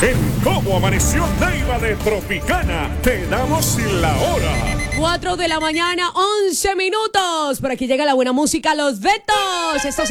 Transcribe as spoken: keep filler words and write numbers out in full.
En Cómo Amaneció Neiva de Tropicana, te damos la hora. cuatro de la mañana, once minutos. Por aquí llega la buena música, Los Betos. Esto se